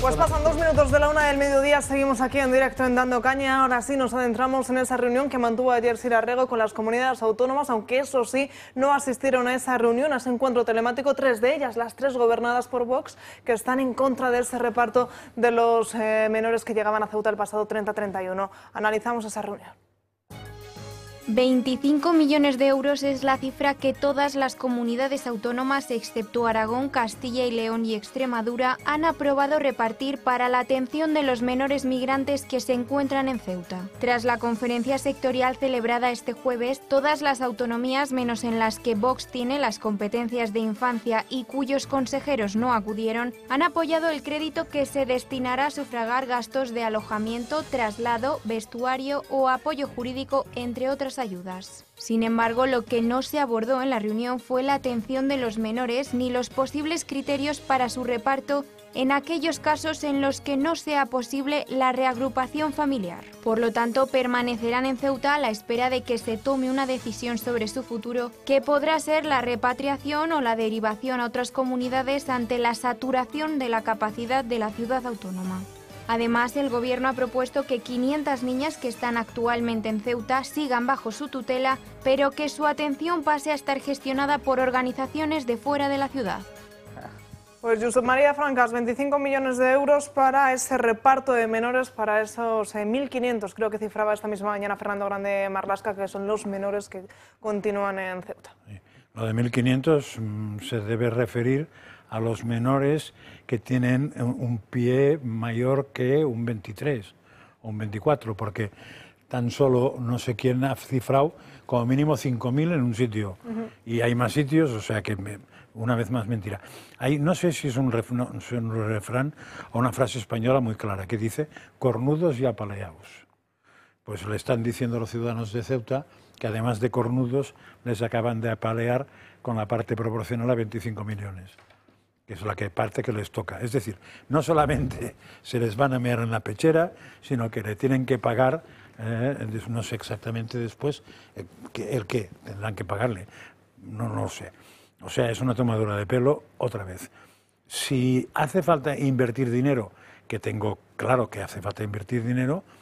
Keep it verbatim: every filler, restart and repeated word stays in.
Pues pasan dos minutos de la una del mediodía, seguimos aquí en directo en Dando Caña. Ahora sí nos adentramos en esa reunión que mantuvo ayer Sir Arrego con las comunidades autónomas, aunque eso sí, no asistieron a esa reunión, a ese encuentro telemático, tres de ellas, las tres gobernadas por Vox, que están en contra de ese reparto de los eh, menores que llegaban a Ceuta el pasado treinta treinta y uno. Analizamos esa reunión. veinticinco millones de euros es la cifra que todas las comunidades autónomas, excepto Aragón, Castilla y León y Extremadura, han aprobado repartir para la atención de los menores migrantes que se encuentran en Ceuta. Tras la conferencia sectorial celebrada este jueves, todas las autonomías, menos en las que Vox tiene las competencias de infancia y cuyos consejeros no acudieron, han apoyado el crédito que se destinará a sufragar gastos de alojamiento, traslado, vestuario o apoyo jurídico, entre otras ayudas. Sin embargo, lo que no se abordó en la reunión fue la atención de los menores ni los posibles criterios para su reparto en aquellos casos en los que no sea posible la reagrupación familiar. Por lo tanto, permanecerán en Ceuta a la espera de que se tome una decisión sobre su futuro, que podrá ser la repatriación o la derivación a otras comunidades ante la saturación de la capacidad de la ciudad autónoma. Además, el Gobierno ha propuesto que quinientas niñas que están actualmente en Ceuta sigan bajo su tutela, pero que su atención pase a estar gestionada por organizaciones de fuera de la ciudad. Pues Josep María Francas, veinticinco millones de euros para ese reparto de menores, para esos eh, mil quinientos, creo que cifraba esta misma mañana Fernando Grande Marlaska, que son los menores que continúan en Ceuta. Sí. Lo de mil quinientos mmm, se debe referir a los menores que tienen un pie mayor que un veintitrés o un veinticuatro, porque tan solo no sé quién ha cifrado como mínimo cinco mil en un sitio. Uh-huh. Y hay más sitios, o sea que me, una vez más mentira. Hay, no sé si es un, ref, no, es un refrán o una frase española muy clara que dice cornudos y apaleados. Pues le están diciendo a los ciudadanos de Ceuta que además de cornudos les acaban de apalear con la parte proporcional a veinticinco millones. Que es la que parte que les toca. Es decir, no solamente se les van a mear en la pechera, sino que le tienen que pagar, eh, no sé exactamente después, eh, que, el qué, tendrán que pagarle, no, no lo sé. O sea, es una tomadura de pelo otra vez. Si hace falta invertir dinero, que tengo claro que hace falta invertir dinero,